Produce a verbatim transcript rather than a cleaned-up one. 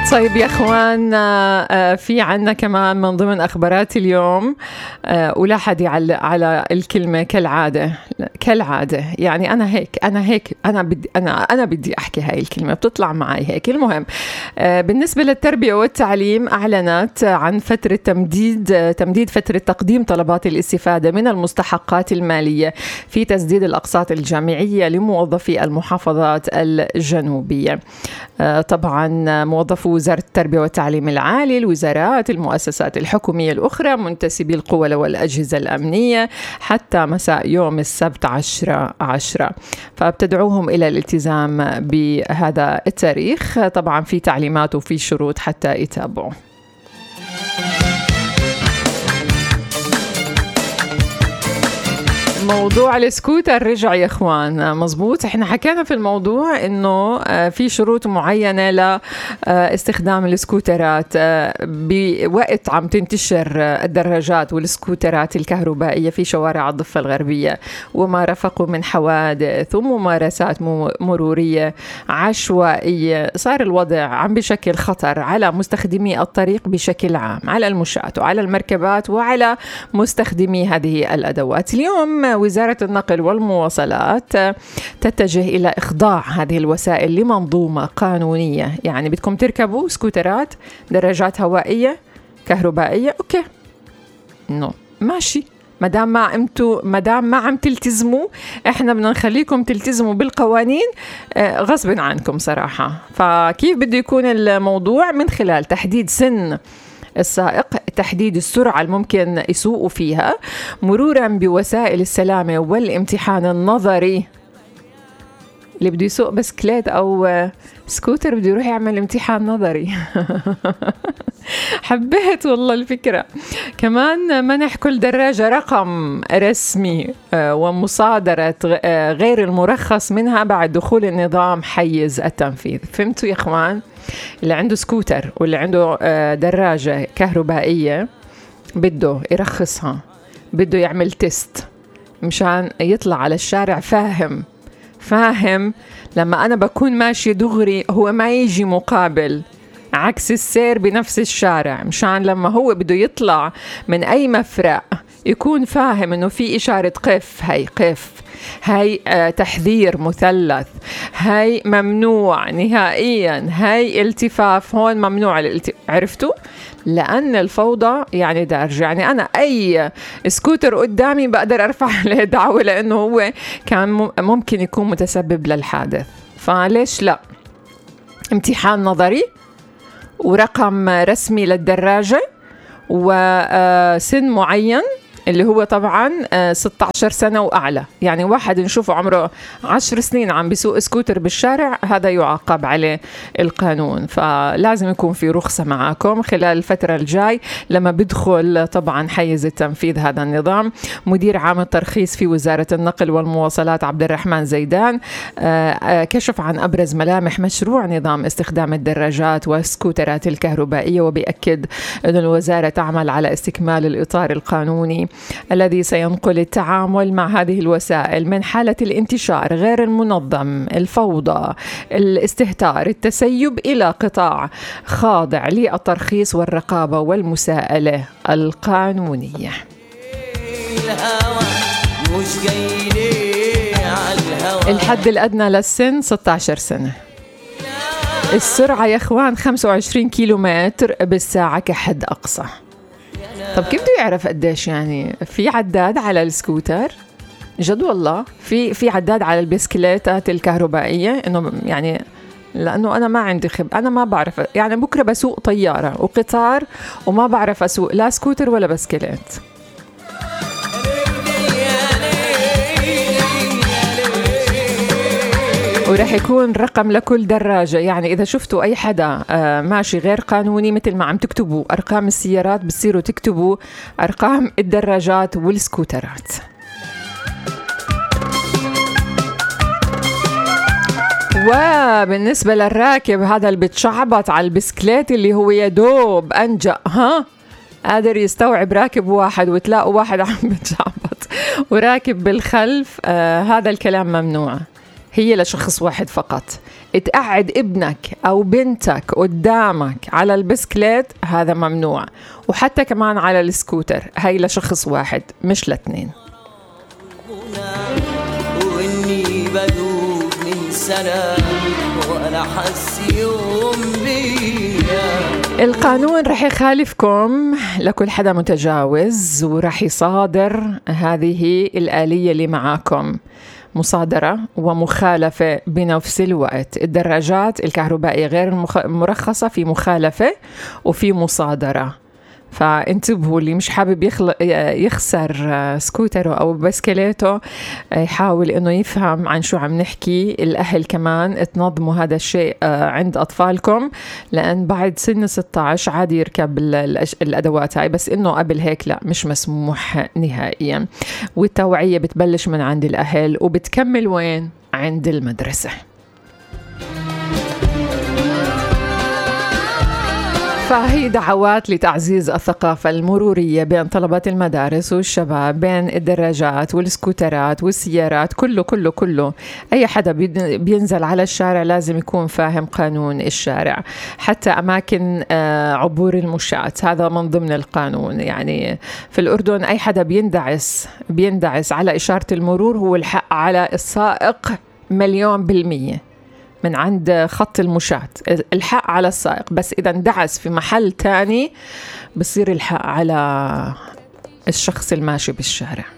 طيب يا اخوان، في عنا كمان من ضمن اخبارات اليوم، ولا حد يعلق على الكلمه كالعاده كالعاده. يعني انا هيك انا هيك انا بدي انا انا بدي احكي هاي الكلمه، بتطلع معي هيك. المهم، بالنسبه للتربيه والتعليم، اعلنت عن فتره تمديد تمديد فتره تقديم طلبات الاستفاده من المستحقات الماليه في تسديد الاقساط الجامعيه لموظفي المحافظات الجنوبيه. طبعا موظفو وزارة التربية والتعليم العالي، الوزارات، المؤسسات الحكومية الأخرى، منتسبي القوى والأجهزة الأمنية حتى مساء يوم السبت عشرة عشرة، فابتدعوهم إلى الالتزام بهذا التاريخ. طبعا في تعليمات وفي شروط حتى يتابعوا. موضوع السكوتر رجع يا اخوان، مزبوط. احنا حكينا في الموضوع انه في شروط معينة لاستخدام السكوترات بوقت عم تنتشر الدراجات والسكوترات الكهربائية في شوارع الضفة الغربية، وما رافقوا من حوادث وممارسات مرورية عشوائية. صار الوضع عم بشكل خطر على مستخدمي الطريق بشكل عام، على المشاة وعلى المركبات وعلى مستخدمي هذه الأدوات. اليوم وزارة النقل والمواصلات تتجه إلى إخضاع هذه الوسائل لمنظومة قانونية. يعني بدكم تركبوا سكوترات، دراجات هوائية كهربائية، أوكي، نو ماشي، مدام ما عمتوا مدام ما عم تلتزموا، احنا بدنا نخليكم تلتزموا بالقوانين غصب عنكم صراحة. فكيف بده يكون الموضوع؟ من خلال تحديد سن السائق، تحديد السرعة الممكن يسوق فيها، مرورا بوسائل السلامة والامتحان النظري. اللي بده يسوق بسكليت أو سكوتر بده يروح يعمل امتحان نظري. حبيت والله الفكرة. كمان منح كل دراجة رقم رسمي ومصادرة غير المرخص منها بعد دخول النظام حيز التنفيذ. فهمتوا يا اخوان؟ اللي عنده سكوتر واللي عنده دراجة كهربائية بده يرخصها، بده يعمل تيست مشان يطلع على الشارع فاهم فاهم لما أنا بكون ماشي دغري هو ما يجي مقابل، عكس السير بنفس الشارع، مشان لما هو بده يطلع من أي مفرق يكون فاهم إنه في إشارة قف، هاي قف، هاي آه تحذير مثلث، هاي ممنوع نهائيا، هاي التفاف، هون ممنوع الالتفاف. عرفتوا؟ لأن الفوضى يعني دارجة. يعني أنا أي سكوتر قدامي بقدر أرفع له دعوة لأنه هو كان ممكن يكون متسبب للحادث. فليش لا؟ امتحان نظري ورقم رسمي للدراجة وسن معين اللي هو طبعا ستة عشر سنة وأعلى. يعني واحد نشوفه عمره عشر سنين عم بيسوق سكوتر بالشارع، هذا يعاقب عليه القانون. فلازم يكون في رخصة معاكم خلال الفترة الجاي لما بدخل طبعا حيز التنفيذ هذا النظام. مدير عام الترخيص في وزارة النقل والمواصلات عبد الرحمن زيدان كشف عن أبرز ملامح مشروع نظام استخدام الدراجات والسكوترات الكهربائية، وبيأكد أن الوزارة تعمل على استكمال الإطار القانوني الذي سينقل التعامل مع هذه الوسائل من حالة الانتشار غير المنظم، الفوضى، الاستهتار، التسيب، إلى قطاع خاضع للترخيص والرقابة والمساءلة القانونية. الحد الأدنى للسن ستة عشر سنة. السرعة يا إخوان خمسة وعشرين كيلومتر بالساعة كحد أقصى. طب كيف بده يعرف قديش؟ يعني في عداد على السكوتر؟ جد والله في في عداد على البسكليتات الكهربائية، إنه يعني لأنه أنا ما عندي خب، أنا ما بعرف. يعني بكرة بسوق طيارة وقطار وما بعرف أسوق لا سكوتر ولا بسكليت. ورح يكون رقم لكل دراجة. يعني إذا شفتوا أي حدا ماشي غير قانوني، مثل ما عم تكتبوا أرقام السيارات بتصيروا تكتبوا أرقام الدراجات والسكوترات. وبالنسبة للراكب هذا اللي بتشعبط على البسكليت اللي هو يدوب أنجأ ها قادر يستوعب راكب واحد، وتلاقوا واحد عم بتشعبط وراكب بالخلف، آه هذا الكلام ممنوع. هي لشخص واحد فقط. تقعد ابنك أو بنتك قدامك على البسكليت هذا ممنوع، وحتى كمان على السكوتر هاي لشخص واحد مش لاثنين. وإني بدوب من سنة ولا حس يوم بيا. القانون رح يخالفكم لكل حدا متجاوز، ورح يصادر هذه الآلية اللي معاكم، مصادرة ومخالفة بنفس الوقت. الدراجات الكهربائية غير المرخصة في مخالفة وفي مصادرة، فانتبهوا. اللي مش حابب يخل... يخسر سكوتره أو بسكليته يحاول إنه يفهم عن شو عم نحكي. الأهل كمان تنظموا هذا الشيء عند أطفالكم، لأن بعد سن ستة عشر عادي يركب الأدوات هاي، بس إنه قبل هيك لا، مش مسموح نهائيا. والتوعية بتبلش من عند الأهل وبتكمل وين؟ عند المدرسة. فهي دعوات لتعزيز الثقافة المرورية بين طلبة المدارس والشباب، بين الدراجات والسكوترات والسيارات، كله كله كله. أي حدا بينزل على الشارع لازم يكون فاهم قانون الشارع، حتى أماكن عبور المشاة هذا من ضمن القانون. يعني في الأردن أي حدا بيندعس بيندعس على إشارة المرور هو الحق على السائق مليون بالمية من عند خط المشاة، الحق على السائق. بس إذا اندعس في محل تاني بصير الحق على الشخص الماشي بالشارع.